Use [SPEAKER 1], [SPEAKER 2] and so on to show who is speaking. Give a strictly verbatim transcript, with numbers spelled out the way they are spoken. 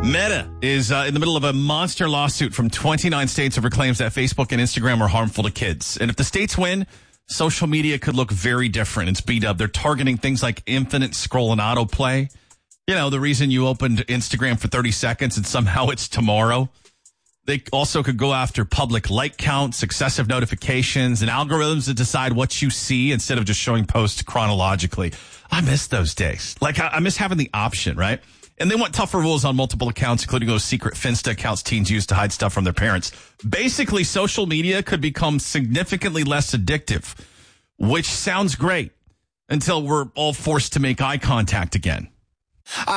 [SPEAKER 1] Meta is uh, in the middle of a monster lawsuit from twenty-nine states over claims that Facebook and Instagram are harmful to kids. And if the states win, social media could look very different. It's B-dub. They're targeting things like infinite scroll and autoplay. You know, the reason you opened Instagram for thirty seconds and somehow it's tomorrow. They also could go after public like counts, excessive notifications, and algorithms that decide what you see instead of just showing posts chronologically. I miss those days. Like, I, I miss having the option, right? And they want tougher rules on multiple accounts, including those secret Finsta accounts teens use to hide stuff from their parents. Basically, social media could become significantly less addictive, which sounds great until we're all forced to make eye contact again.